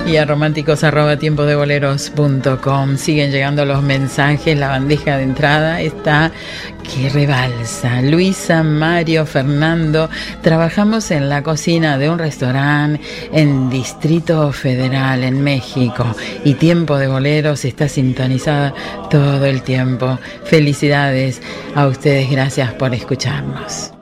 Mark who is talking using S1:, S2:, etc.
S1: Y a románticos@tiempodeboleros.com. Siguen llegando los mensajes, la bandeja de entrada está que rebalsa. Luisa, Mario, Fernando, trabajamos en la cocina de un restaurante en Distrito Federal, en México, y Tiempo de Boleros está sintonizada todo el tiempo. Felicidades a ustedes, gracias por escucharnos.